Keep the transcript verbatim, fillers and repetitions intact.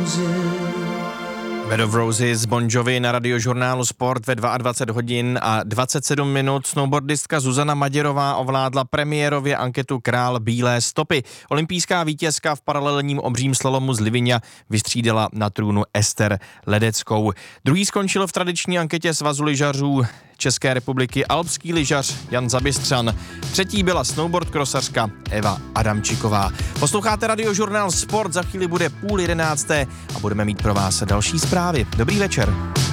Bed of Roses, Bon Jovi na radiožurnálu Sport ve dvacet dva hodin a dvacet sedm minut. Snowboardistka Zuzana Maděrová ovládla premiérově anketu Král bílé stopy. Olympijská vítězka v paralelním obřím slalomu z Liviňa vystřídala na trůnu Ester Ledeckou. Druhý skončil v tradiční anketě Svazu lyžařů České republiky alpský lyžař Jan Zabistřan. Třetí byla snowboard krosařka Eva Adamčiková. Posloucháte radiožurnál Sport, za chvíli bude půl jedenácté a budeme mít pro vás další zprávy. Dobrý večer.